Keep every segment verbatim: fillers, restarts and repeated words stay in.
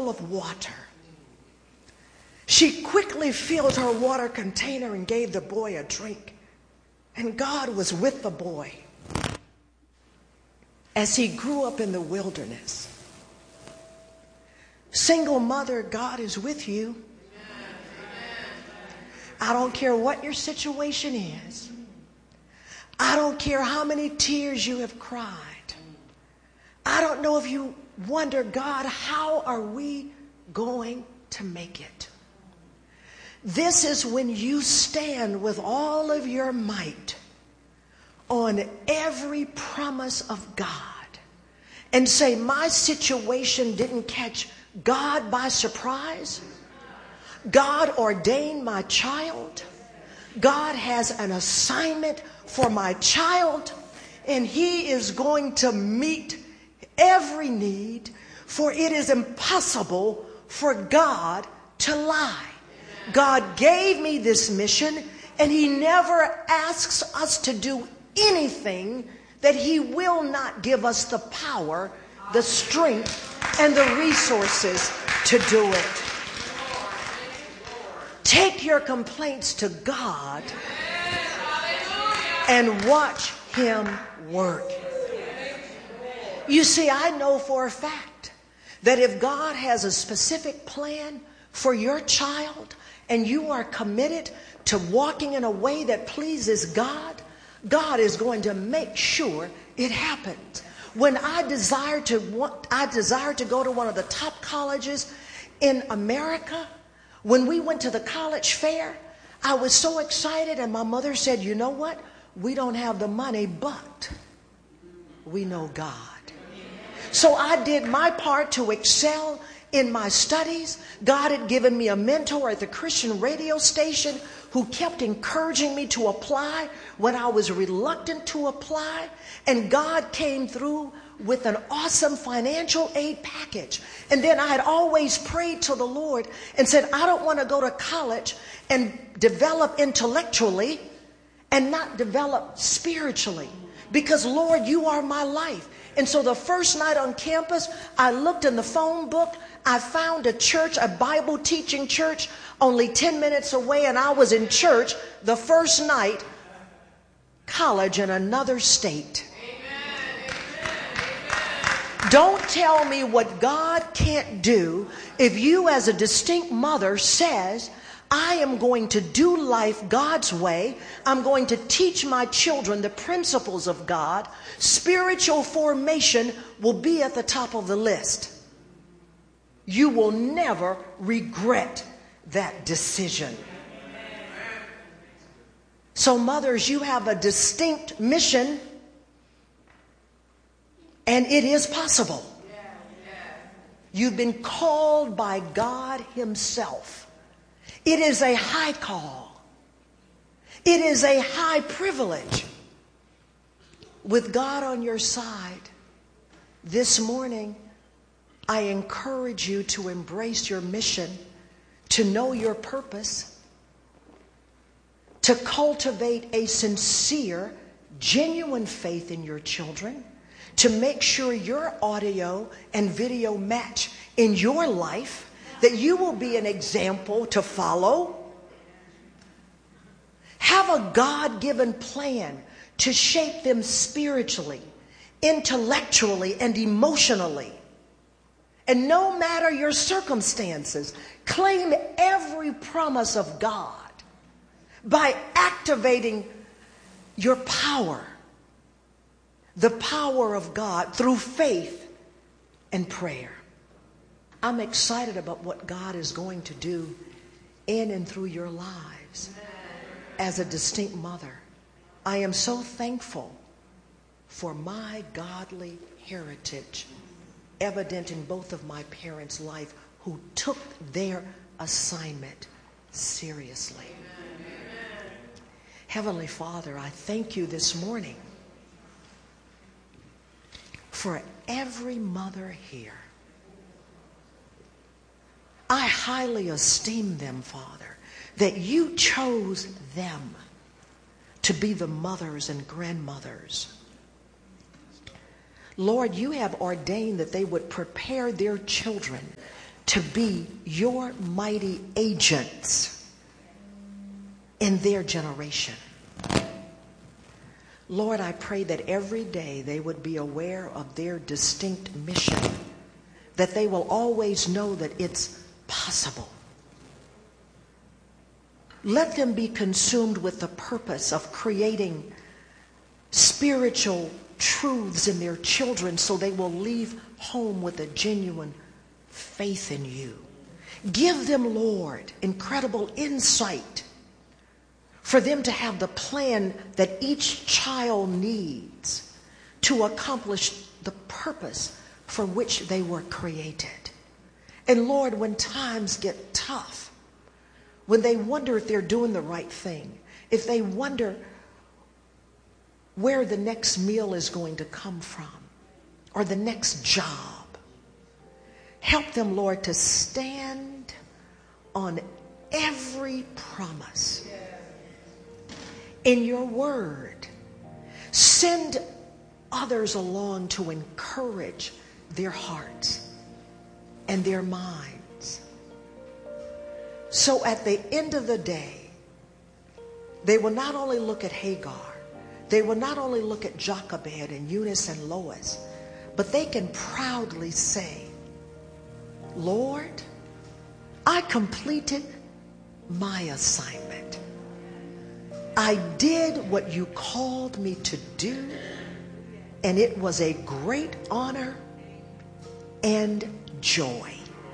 full of water. She quickly filled her water container and gave the boy a drink. And God was with the boy as he grew up in the wilderness. Single mother, God is with you. I don't care what your situation is. I don't care how many tears you have cried. I don't know if you wonder, God, how are we going to make it? This is when you stand with all of your might on every promise of God and say, my situation didn't catch God by surprise. God ordained my child. God has an assignment for my child, and he is going to meet every need, for it is impossible for God to lie. God gave me this mission, and he never asks us to do anything that he will not give us the power, the strength, and the resources to do it. Take your complaints to God and watch him work. You see, I know for a fact that if God has a specific plan for your child and you are committed to walking in a way that pleases God, God is going to make sure it happens. When I desired to want, I desired to go to one of the top colleges in America, when we went to the college fair, I was so excited, and my mother said, you know what? We don't have the money, but we know God. So I did my part to excel in my studies. God had given me a mentor at the Christian radio station who kept encouraging me to apply when I was reluctant to apply. And God came through with an awesome financial aid package. And then I had always prayed to the Lord and said, I don't want to go to college and develop intellectually and not develop spiritually, because Lord, you are my life. And so the first night on campus, I looked in the phone book. I found a church, a Bible teaching church, only ten minutes away, and I was in church the first night, college in another state. Don't tell me what God can't do if you as a distinct mother says, I am going to do life God's way. I'm going to teach my children the principles of God. Spiritual formation will be at the top of the list. You will never regret that decision. So mothers, you have a distinct mission, and it is possible. You've been called by God himself. It is a high call. It is a high privilege. With God on your side, this morning, I encourage you to embrace your mission, to know your purpose, to cultivate a sincere, genuine faith in your children, to make sure your audio and video match in your life, that you will be an example to follow. Have a God-given plan to shape them spiritually, intellectually, and emotionally. And no matter your circumstances, claim every promise of God by activating your power, the power of God through faith and prayer. I'm excited about what God is going to do in and through your lives as a distinct mother. I am so thankful for my godly heritage, evident in both of my parents' life, who took their assignment seriously. Heavenly Father, I thank you this morning for every mother here. I highly esteem them, Father, that you chose them to be the mothers and grandmothers. Lord, you have ordained that they would prepare their children to be your mighty agents in their generation. Lord, I pray that every day they would be aware of their distinct mission, that they will always know that it's possible. Let them be consumed with the purpose of creating spiritual truths in their children so they will leave home with a genuine faith in you. Give them, Lord, incredible insight for them to have the plan that each child needs to accomplish the purpose for which they were created. And Lord, when times get tough, when they wonder if they're doing the right thing, if they wonder where the next meal is going to come from or the next job, help them, Lord, to stand on every promise in your word. Send others along to encourage their hearts and their minds. So at the end of the day, they will not only look at Hagar, they will not only look at Jochebed and Eunice and Lois, but they can proudly say, Lord, I completed my assignment. I did what you called me to do, and it was a great honor and joy.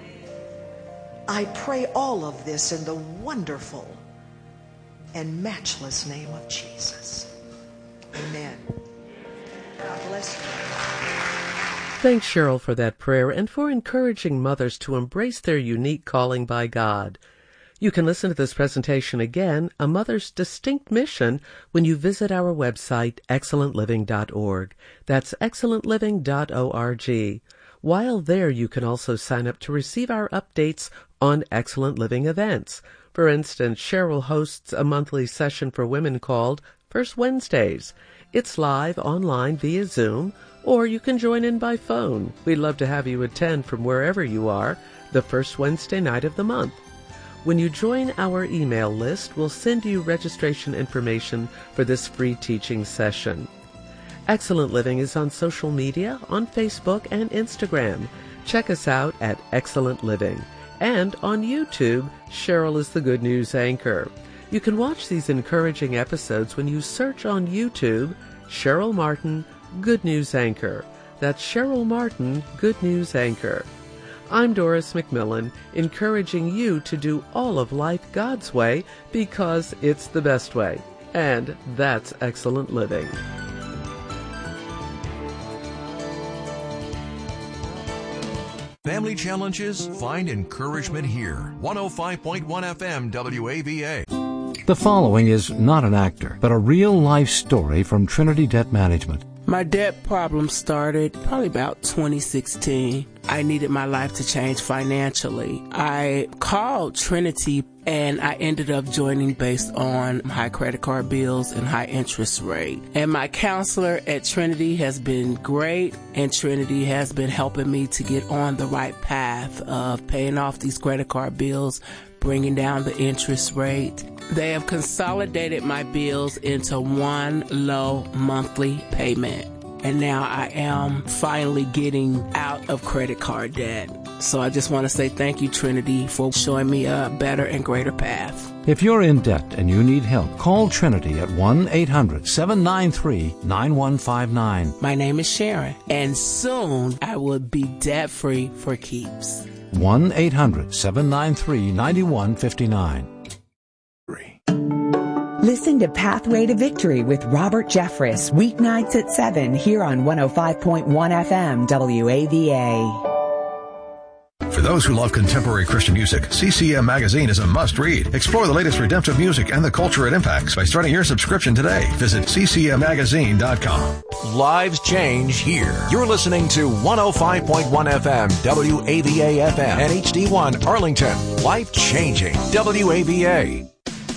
I pray all of this in the wonderful and matchless name of Jesus. Amen. God bless you. Thanks, Cheryl, for that prayer and for encouraging mothers to embrace their unique calling by God. You can listen to this presentation again, A Mother's Distinct Mission, when you visit our website, excellent living dot org. That's excellent living dot org. While there, you can also sign up to receive our updates on Excellent Living events. For instance, Cheryl hosts a monthly session for women called First Wednesdays. It's live online via Zoom, or you can join in by phone. We'd love to have you attend from wherever you are the first Wednesday night of the month. When you join our email list, we'll send you registration information for this free teaching session. Excellent Living is on social media, on Facebook and Instagram. Check us out at Excellent Living. And on YouTube, Cheryl is the Good News Anchor. You can watch these encouraging episodes when you search on YouTube, Cheryl Martin, Good News Anchor. That's Cheryl Martin, Good News Anchor. I'm Doris McMillan, encouraging you to do all of life God's way because it's the best way. And that's excellent living. Family challenges? Find encouragement here. one oh five point one F M W A V A. The following is not an actor, but a real-life story from Trinity Debt Management. My debt problem started probably about twenty sixteen. I needed my life to change financially. I called Trinity and I ended up joining based on high credit card bills and high interest rate. And my counselor at Trinity has been great, and Trinity has been helping me to get on the right path of paying off these credit card bills, bringing down the interest rate. They have consolidated my bills into one low monthly payment. And now I am finally getting out of credit card debt. So I just want to say thank you, Trinity, for showing me a better and greater path. If you're in debt and you need help, call Trinity at one eight hundred seven nine three nine one five nine. My name is Sharon, and soon I will be debt-free for keeps. one eight hundred seven nine three nine one five nine. Listen to Pathway to Victory with Robert Jeffress, weeknights at seven here on one oh five point one F M W A V A. For those who love contemporary Christian music, C C M Magazine is a must-read. Explore the latest redemptive music and the culture it impacts by starting your subscription today. Visit C C M magazine dot com. Lives change here. You're listening to one oh five point one F M W A V A F M and H D one Arlington. Life changing W A V A.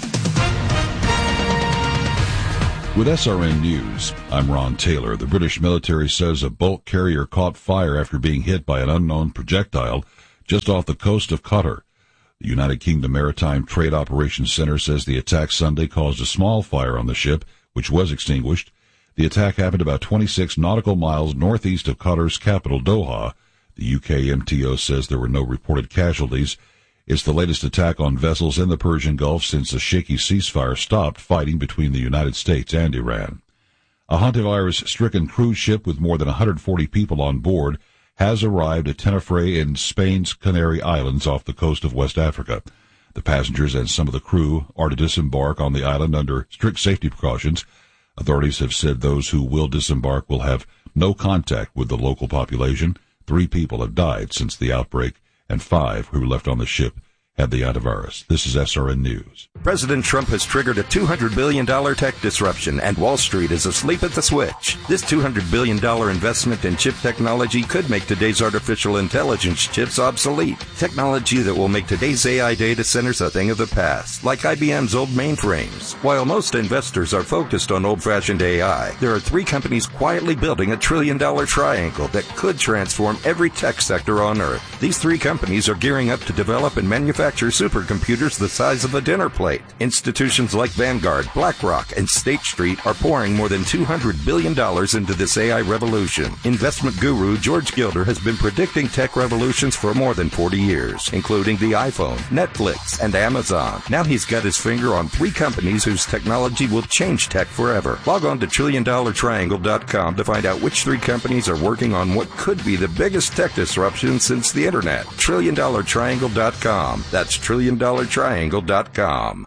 With S R N News, I'm Ron Taylor. The British military says a bulk carrier caught fire after being hit by an unknown projectile just off the coast of Qatar. The United Kingdom Maritime Trade Operations Center says the attack Sunday caused a small fire on the ship, which was extinguished. The attack happened about twenty-six nautical miles northeast of Qatar's capital, Doha. The U K M T O says there were no reported casualties. It's the latest attack on vessels in the Persian Gulf since a shaky ceasefire stopped fighting between the United States and Iran. A hantavirus-stricken cruise ship with more than one hundred forty people on board has arrived at Tenerife in Spain's Canary Islands off the coast of West Africa. The passengers and some of the crew are to disembark on the island under strict safety precautions. Authorities have said those who will disembark will have no contact with the local population. Three people have died since the outbreak, and five who were left on the ship had the antivirus. This is S R N News. President Trump has triggered a two hundred billion dollars tech disruption, and Wall Street is asleep at the switch. This two hundred billion dollars investment in chip technology could make today's artificial intelligence chips obsolete. Technology that will make today's A I data centers a thing of the past, like I B M's old mainframes. While most investors are focused on old-fashioned A I, there are three companies quietly building a trillion-dollar triangle that could transform every tech sector on Earth. These three companies are gearing up to develop and manufacture supercomputers the size of a dinner plate. Institutions like Vanguard, BlackRock, and State Street are pouring more than two hundred billion dollars into this A I revolution. Investment guru George Gilder has been predicting tech revolutions for more than forty years, including the iPhone, Netflix, and Amazon. Now he's got his finger on three companies whose technology will change tech forever. Log on to trillion dollar triangle dot com to find out which three companies are working on what could be the biggest tech disruption since the internet. trillion dollar triangle dot com. That's trillion dollar triangle dot com.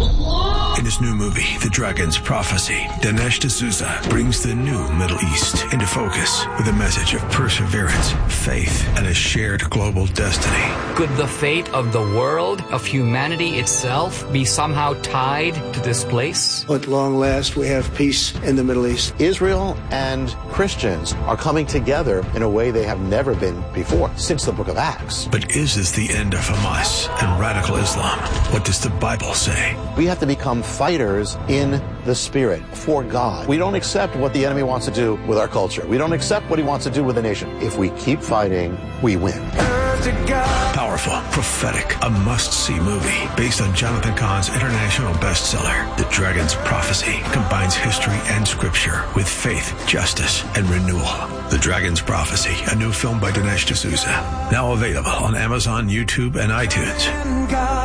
In his new movie, The Dragon's Prophecy, Dinesh D'Souza brings the new Middle East into focus with a message of perseverance, faith, and a shared global destiny. Could the fate of the world, of humanity itself, be somehow tied to this place? At long last, we have peace in the Middle East. Israel and Christians are coming together in a way they have never been before, since the book of Acts. But is this the end of Hamas and radical Islam? What does the Bible say? We have to become fighters in the spirit for God. We don't accept what the enemy wants to do with our culture. We don't accept what he wants to do with the nation. If we keep fighting, we win. Powerful, prophetic, a must-see movie based on Jonathan Cahn's international bestseller. The Dragon's Prophecy combines history and scripture with faith, justice, and renewal. The Dragon's Prophecy, a new film by Dinesh D'Souza. Now available on Amazon, YouTube, and iTunes.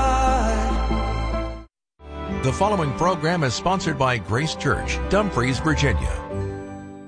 The following program is sponsored by Grace Church, Dumfries, Virginia.